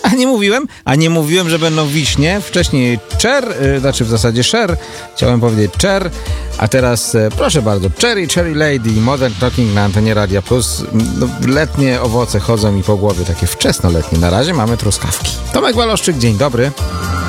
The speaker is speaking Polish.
A nie mówiłem, że będą wiśnie. Wcześniej w zasadzie Cher. Chciałem powiedzieć Cher, a teraz proszę bardzo, Cherry Lady, Modern Talking na antenie Radia Plus. No, letnie owoce chodzą mi po głowie, takie wczesnoletnie. Na razie mamy truskawki. Tomek Waloszczyk, dzień dobry.